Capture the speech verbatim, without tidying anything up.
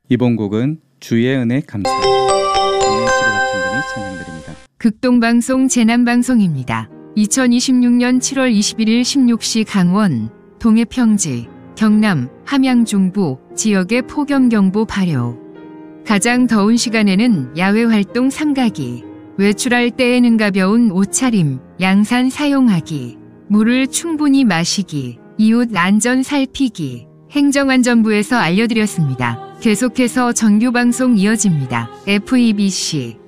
이번 곡은 주의 은혜 감사 박명실의 박진들이 찬양드립니다. 극동방송 재난방송입니다. 이천이십육년 칠월 이십일일 십육 시 강원, 동해평지, 경남, 함양 중부 지역의 폭염경보 발효. 가장 더운 시간에는 야외활동 삼가기, 외출할 때에는 가벼운 옷차림, 양산 사용하기, 물을 충분히 마시기, 이웃 안전 살피기, 행정안전부에서 알려드렸습니다. 계속해서 정규방송 이어집니다. 에프이비씨